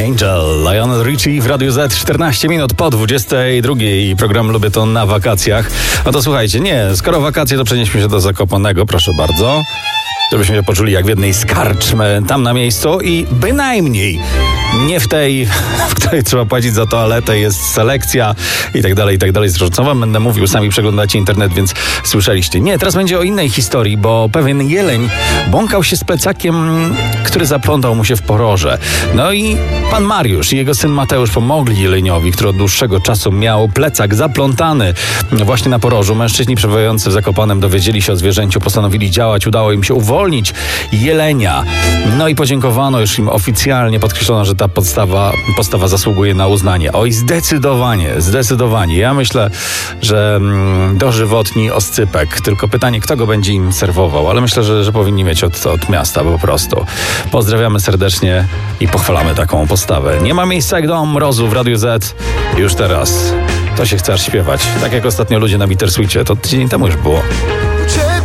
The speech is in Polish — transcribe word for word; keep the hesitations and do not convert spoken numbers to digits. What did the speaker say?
Angel, Lionel Richie w Radiu Z, czternaście minut po dwudziestej drugiej. Program Lubię to na wakacjach. No to słuchajcie, nie, skoro wakacje, to przenieśmy się do Zakopanego, proszę bardzo. Żebyśmy się poczuli jak w jednej z karczmy tam na miejscu i bynajmniej nie w tej, w której trzeba płacić za toaletę, jest selekcja i tak dalej, i tak dalej. Zresztą co wam będę mówił, sami przeglądacie internet, więc słyszeliście. Nie, teraz będzie o innej historii, bo pewien jeleń błąkał się z plecakiem, który zaplątał mu się w poroże. No i pan Mariusz i jego syn Mateusz pomogli jeleniowi, który od dłuższego czasu miał plecak zaplątany właśnie na porożu. Mężczyźni przebywający w Zakopanem dowiedzieli się o zwierzęciu, postanowili działać, udało im się uwolnić jelenia. No i podziękowano już im oficjalnie, podkreślono, że ta podstawa, postawa zasługuje na uznanie. Oj, zdecydowanie, zdecydowanie. Ja myślę, że mm, dożywotni oscypek. Tylko pytanie, kto go będzie im serwował, ale myślę, że, że powinni mieć od, od miasta po prostu. Pozdrawiamy serdecznie i pochwalamy taką postawę. Nie ma miejsca jak dom mrozu w Radiu Z. Już teraz to się chce aż śpiewać. Tak jak ostatnio ludzie na Bittersweetie, to tydzień temu już było.